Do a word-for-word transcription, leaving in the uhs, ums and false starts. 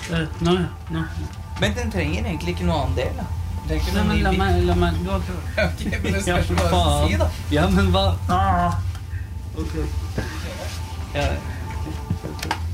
Uh, nå, nå. Men den trenger egentlig ikke noe annen del, da. Det er ikke Nei, noe men ny la bil. meg, la meg, du har ikke... Ok, men det Ja, spørs for hva du faen. sier, da. Ja, men hva? Ah. Ok. Ja.